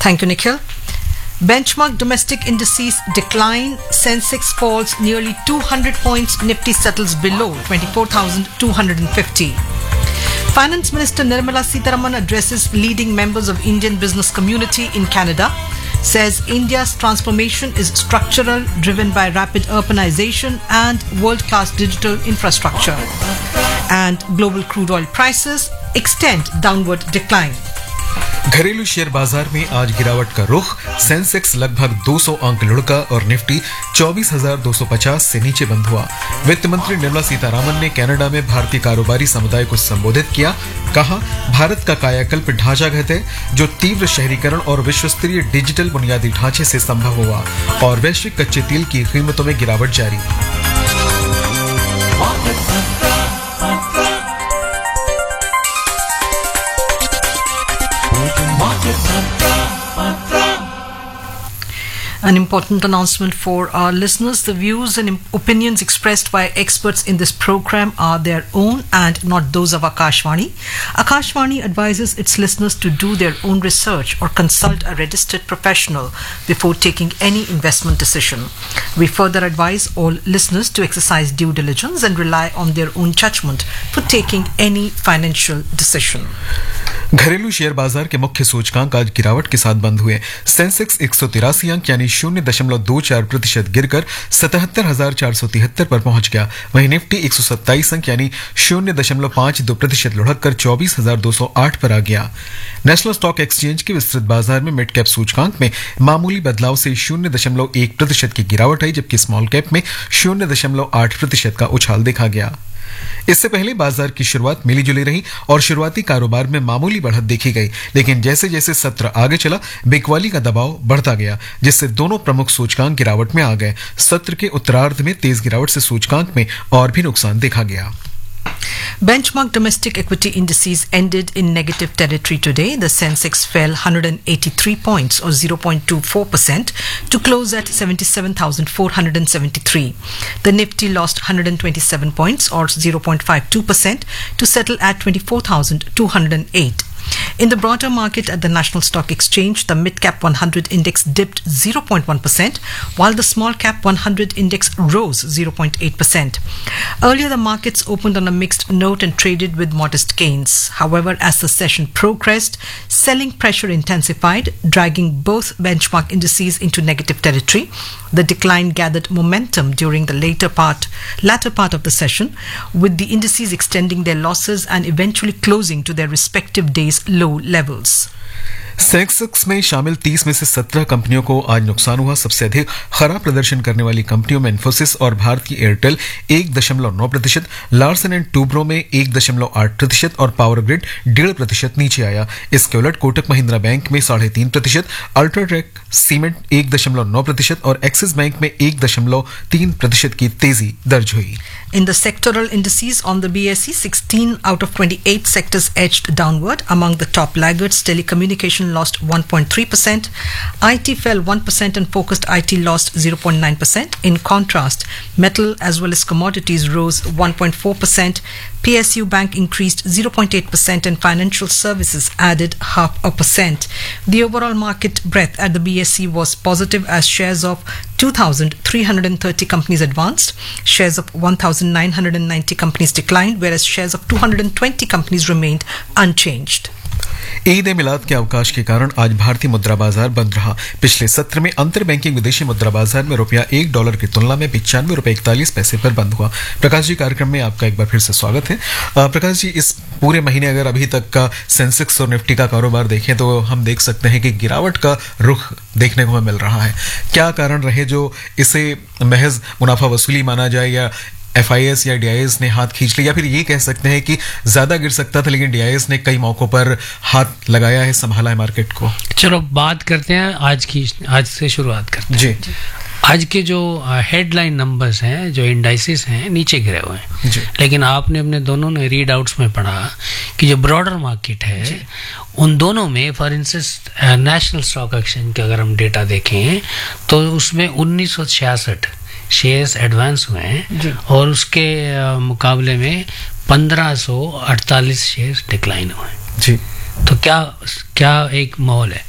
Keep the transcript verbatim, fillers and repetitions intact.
Thank you, Nikhil. Benchmark domestic indices decline. Sensex falls nearly two hundred points. Nifty settles below twenty-four thousand two hundred fifty. Finance Minister Nirmala Sitharaman addresses leading members of Indian business community in Canada. Says India's transformation is structural, driven by rapid urbanization and world-class digital infrastructure. And global crude oil prices extend downward decline. घरेलू share बाजार में आज गिरावट का रुख. Sensex लगभग दो सौ अंक लुढ़का और निफ्टी चौबीस हज़ार दो सौ पचास से नीचे बंद हुआ. वित्त मंत्री निर्मला सीतारामन ने कनाडा में भारतीय कारोबारी समुदाय को संबोधित किया. कहा, भारत का कायाकल्प ढांचागत है जो तीव्र शहरीकरण और विश्वस्तरीय डिजिटल बुनियादी ढांचे से संभव हुआ और वैश्विक कच्चे तेल की कीमतों में गिरावट जारी. An important announcement for our listeners. The views and opinions expressed by experts in this program are their own and not those of Akashvani. Akashvani advises its listeners to do their own research or consult a registered professional before taking any investment decision. We further advise all listeners to exercise due diligence and rely on their own judgment for taking any financial decision. घरेलू share बाजार के मुख्य सूचकांक आज गिरावट के साथ बंद हुए. सेंसेक्स एक सौ तिरासी अंक यानी शून्य दशमलव दो चार प्रतिशत गिरकर सतहत्तर हजार चार सौ तिहत्तर पर पहुंच गया. वहीं निफ्टी एक सौ सत्ताईस अंक यानी शून्य दशमलव पांच दो प्रतिशत लुढ़क कर चौबीस हजार दो सौ आठ पर आ गया. नेशनल स्टॉक एक्सचेंज के विस्तृत बाजार में मिड कैप सूचकांक में मामूली बदलाव से शून्य दशमलव एक प्रतिशत की गिरावट आई, जबकि स्मॉल कैप में शून्य दशमलव आठ प्रतिशत का उछाल देखा गया. इससे पहले बाजार की शुरुआत मिली जुली रही और शुरुआती कारोबार में मामूली बढ़त देखी गई, लेकिन जैसे जैसे सत्र आगे चला बिकवाली का दबाव बढ़ता गया, जिससे दोनों प्रमुख सूचकांक गिरावट में आ गए. सत्र के उत्तरार्ध में तेज गिरावट से सूचकांक में और भी नुकसान देखा गया. Benchmark domestic equity indices ended in negative territory today. The Sensex fell one hundred eighty-three points or zero point two four percent to close at seventy-seven thousand four hundred seventy-three. The Nifty lost one hundred twenty-seven points or zero point five two percent to settle at twenty-four thousand two hundred eight. In the broader market at the National Stock Exchange, the mid-cap one hundred index dipped zero point one percent, while the small-cap one hundred index rose zero point eight percent. Earlier, the markets opened on a mixed note and traded with modest gains. However, as the session progressed, selling pressure intensified, dragging both benchmark indices into negative territory. The decline gathered momentum during the later part, latter part of the session, with the indices extending their losses and eventually closing to their respective days' low levels. Sensex में शामिल तीस में से सत्रह कंपनियों को आज नुकसान हुआ. सबसे अधिक खराब प्रदर्शन करने वाली कंपनियों में इन्फोसिस और भारतीय एयरटेल एक दशमलव नौ प्रतिशत, लार्सन एंड टूब्रो में एक दशमलव आठ प्रतिशत और पावर ग्रिड डेढ़ प्रतिशत नीचे आया. इसके उलट कोटक महिंद्रा बैंक में साढ़े तीन प्रतिशत, अल्ट्राटेक सीमेंट एक दशमलव नौ प्रतिशत और एक्सिस बैंक में एक दशमलव तीन प्रतिशत की तेजी दर्ज हुई. In the sectoral indices on the B S E, sixteen out of twenty-eight sectors edged downward. Among the top laggards, telecommunication lost one point three percent, I T fell one percent and focused I T lost zero point nine percent. In contrast, metal as well as commodities rose one point four percent. P S U Bank increased zero point eight percent and financial services added half a percent. The overall market breadth at the B S E was positive as shares of two thousand three hundred thirty companies advanced, shares of one thousand nine hundred ninety companies declined, whereas shares of two hundred twenty companies remained unchanged. Eid ए मिलाद के अवकाश के कारण आज भारतीय मुद्रा बाजार बंद रहा. पिछले सत्र में अंतर बैंकिंग विदेशी मुद्रा बाजार में रुपया एक डॉलर की तुलना में पिचानवे रुपए इकतालीस पैसे पर बंद हुआ. प्रकाश जी, कार्यक्रम में आपका एक बार फिर से स्वागत है. प्रकाश जी, इस पूरे महीने अगर अभी तक का सेंसेक्स और निफ्टी का कारोबार देखें तो हम देख सकते हैं कि गिरावट का रुख देखने को मिल रहा है. क्या कारण रहे जो इसे महज मुनाफा वसूली माना जाए, या एफ आई एस या डी आई एस ने हाथ खींच लिया, या फिर ये कह सकते हैं कि ज्यादा गिर सकता था लेकिन डी आई एस ने कई मौकों पर हाथ लगाया है, संभाला है मार्केट को? चलो बात करते हैं आज की, आज से शुरुआत करते हैं. जी, आज के जो हेडलाइन नंबर्स हैं, जो इंडाइसेस हैं, नीचे गिरे हुए हैं, लेकिन आपने अपने दोनों ने रीड आउट्स में पढ़ा कि जो ब्रॉडर मार्केट है उन दोनों में, for instance national stock exchange के अगर हम डेटा देखें तो उसमें उन्नीस सौ छियासठ शेयर्स एडवांस हुए हैं और उसके मुकाबले में पंद्रह सौ अड़तालीस शेयर्स डिक्लाइन हुए हैं. जी, तो क्या क्या एक माहौल है.